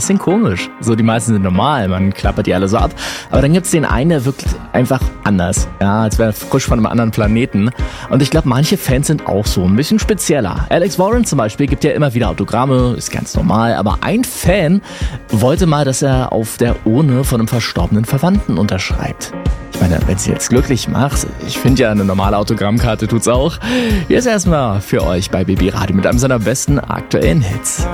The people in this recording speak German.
bisschen komisch. So, die meisten sind normal, man klappert die alle so ab. Aber dann gibt's den einen, der wirkt einfach anders. Ja, als wäre er frisch von einem anderen Planeten. Und ich glaube, manche Fans sind auch so ein bisschen spezieller. Alex Warren zum Beispiel gibt ja immer wieder Autogramme, ist ganz normal. Aber ein Fan wollte mal, dass er auf der Urne von einem verstorbenen Verwandten unterschreibt. Ich meine, wenn sie jetzt glücklich macht, ich finde ja, eine normale Autogrammkarte tut's auch. Hier ist erstmal für euch bei BB Radio mit einem seiner besten aktuellen Hits.